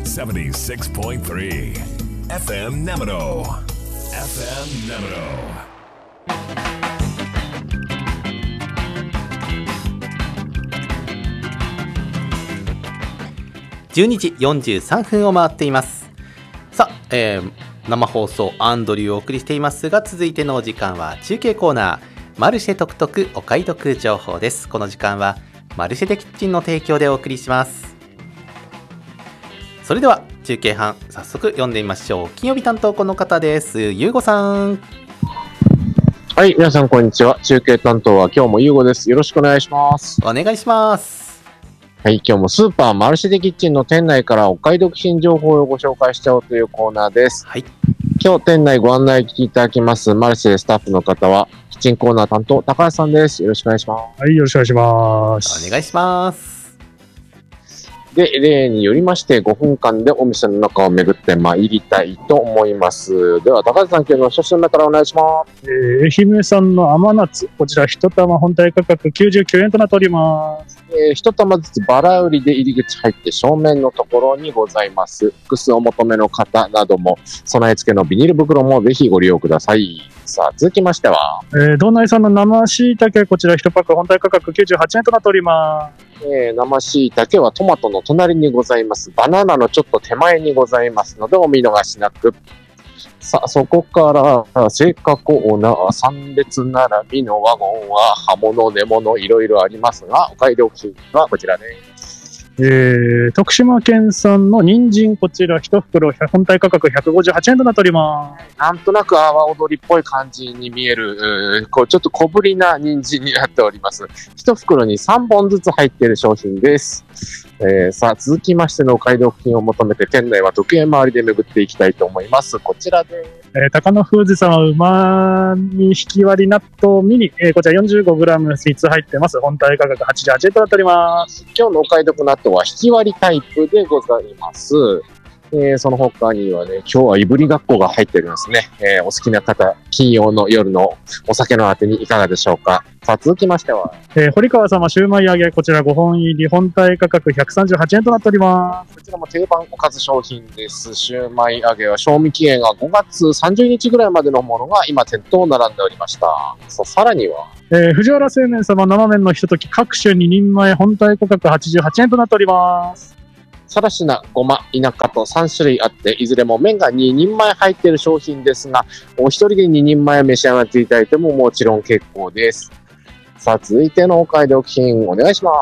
76.3 FM Nemino. FM Nemino. 12時43分を回っています。さあ、生放送アンドリューをお送りしていますが、続いてのお時間は中継コーナーマルシェトクトクお買い得情報です。この時間はマルシェでキッチンの提供でお送りします。それでは中継班早速読んでみましょう。金曜日担当この方です。ゆうごさん。 はい、皆さんこんにちは。中継担当は今日もゆうごです。よろしくお願いします。 お願いします。 はい、今日もスーパーマルシェでキッチンの店内からお買い得品情報をご紹介しちゃおうというコーナーです。 はい。 今日店内ご案内いただきますマルシェスタッフの方はキッチンコーナー担当高橋さんです。よろしくお願いします。 はい、よろしくお願いします。 お願いします。 で、例によりまして5分間でお店の中を巡って参りたいと思います。では高橋さん、今日の一つ目からお願いします。 愛媛産の甘夏、こちら1玉本体価格99円となっております。 1玉ずつバラ売りで入り口入って正面のところにございます。複数お求めの方なども備え付けのビニール袋もぜひご利用ください。さあ続きましては、 道内産の生椎茸、こちら1パック本体価格98円となっております。 生椎茸はトマトの隣にございます。バナナのちょっと手前にございますのでお見逃しなく。さあそこから青果コーナー3列並びのワゴンは葉物根物いろいろありますが、お買い得品はこちらです。 徳島県産の人参、こちら1袋本体価格158円となっております。 なんとなく阿波踊りっぽい感じに見える、ちょっと小ぶりな人参になっております。1袋に3本ずつ入っている商品です。さあ続きましてのお買い得品を求めて店内は時計回りで巡っていきたいと思います。こちらです。 高野フーズ様うまみ引き割り納豆ミニ、こちら 45g3 つ入ってます。本体価格88円となっております。 今日のお買い得納豆は引き割りタイプでございます。その他にはね、今日はいぶりがっこが入っておりますね。お好きな方、金曜の夜のお酒のあてにいかがでしょうか。さあ続きましては、 堀川様シューマイ揚げ、こちら5本入り本体価格138円となっております。 こちらも定番おかず商品です。シューマイ揚げは賞味期限が5月30日ぐらいまでのものが今店頭並んでおりました。さらには、 藤原製麺様生麺のひととき各種2人前本体価格88円となっております。 さらしな、ごま、田舎と3種類あって、いずれも麺が2人前入っている商品ですが、お一人で2人前召し上がっていただいてももちろん結構です。さあ続いてのお買い得品お願いします。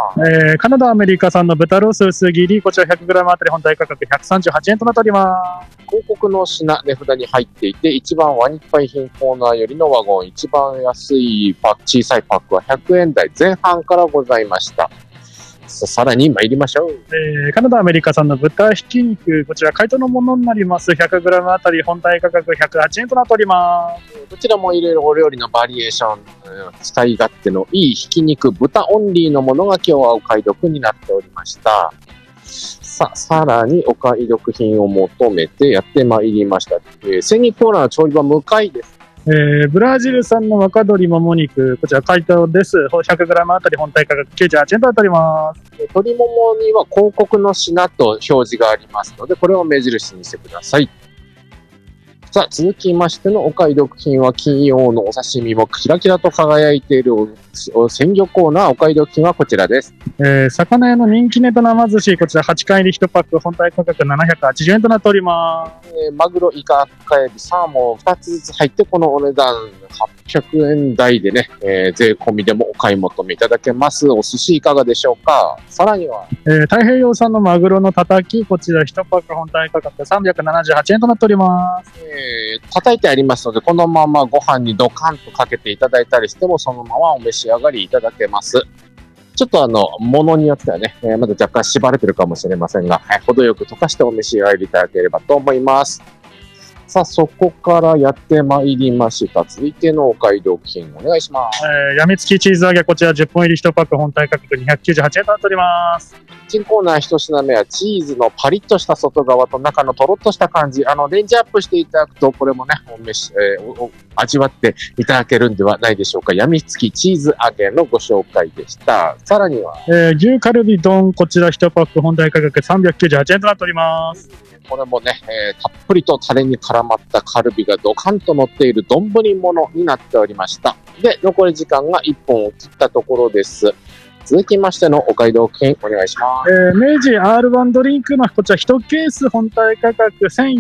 カナダアメリカ産の豚ロース薄切り、こちら 100g あたり本体価格138円となっております。 広告の品値札に入っていて、一番ワニパイ品コーナーよりのワゴン、一番安い小さいパックは100円台前半からございました。さらに参りましょう。 カナダアメリカ産の豚ひき肉、こちら解凍のものになります。 100g あたり本体価格108円となっております。 こちらもいろいろお料理のバリエーション、使い勝手のいいひき肉、豚オンリーのものが今日はお買い得になっておりました。さらにお買い得品を求めてやってまいりました。鮮肉コーナーの調理場向かいです。 ブラジル産の若鶏もも肉、こちら解凍です。100g あたり本体価格98円となっております。 鶏ももには広告の品と表示がありますので、これを目印にしてください。さあ続きましてのお買い得品は金曜のお刺身もキラキラと輝いている鮮魚コーナー。お買い得品はこちらです。 魚屋の人気ネタ生寿司、こちら8回入り1パック本体価格780円となっております。 マグロ、イカ、赤エビ、サーモン2つずつ入ってこのお値段800円台でね、税込みでもお買い求めいただけます。お寿司いかがでしょうか。さらには、 太平洋産のマグロのたたき、こちら1パック本体価格378円となっております。 叩いてありますので、このままご飯にドカンとかけていただいたりしてもそのままお召し上がりいただけます。ちょっとものによってはね、まだ若干縛れてるかもしれませんが、程よく溶かしてお召し上がりいただければと思います。 さあ、そこからやってまいりました。続いてのお買い得品お願いします。 やみつきチーズ揚げ、こちら10本入り1パック、本体価格298円となっております。 キッチンコーナー1品目はチーズのパリッとした外側と中のとろっとした感じ。レンジアップしていただくと、これもね、味わっていただけるんではないでしょうか。やみつきチーズ揚げのご紹介でした。さらには、 牛カルビ丼、こちら1パック、本体価格398円となっております。 これもね、たっぷりとタレに絡まったカルビがドカンと乗っている丼物になっておりました。で、残り時間が1本を切ったところです。続きましてのお買い得品お願いします。 明治 R1 ドリンクのこちら1ケース本体価格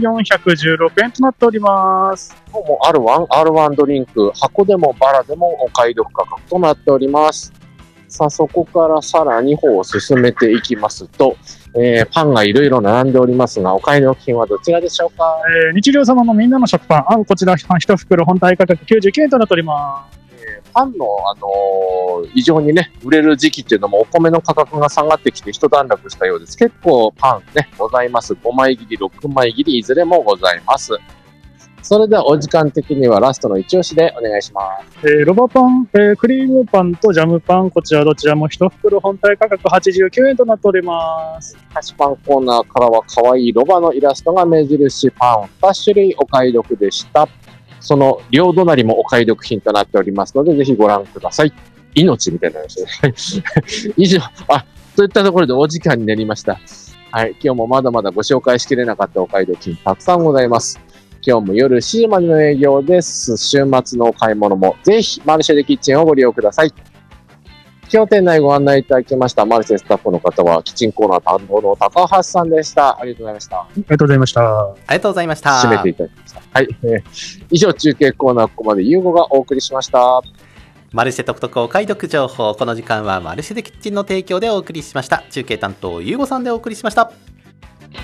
1416円となっております。 もう R1 ドリンク、箱でもバラでもお買い得価格となっております。さあ、そこからさらに歩を進めていきますと、パンがいろいろ並んでおりますが、お買い得品はどちらでしょうか。 日常様のみんなの食パン、あんこちら1袋本体価格99円となっております。 パンの、異常にね、売れる時期っていうのもお米の価格が下がってきて一段落したようです。結構パンね、ございます。5枚切り、6枚切り、いずれもございます。それではお時間的にはラストの一押しでお願いします。 ロバパン、クリームパンとジャムパン、こちらどちらも1袋本体価格89円となっております。 菓子パンコーナーからは可愛いロバのイラストが目印パン2種類お買い得でした。その両隣もお買い得品となっておりますので、ぜひご覧ください。命みたいな話ですね。以上、といったところでお時間になりました。はい、今日もまだまだご紹介しきれなかったお買い得品たくさんございます。今日も夜7時までの営業です。週末のお買い物もぜひマルシェでキッチンをご利用ください。今日店内ご案内いただきましたマルシェスタッフの方はキッチンコーナー担当の高橋さんでした。ありがとうございました。 ありがとうございました。 ありがとうございました。 締めていただきました。はい。以上、中継コーナーここまでゆうごがお送りしました。 マルシェ特特お買い得情報、この時間はマルシェでキッチンの提供でお送りしました。中継担当ゆうごさんでお送りしました。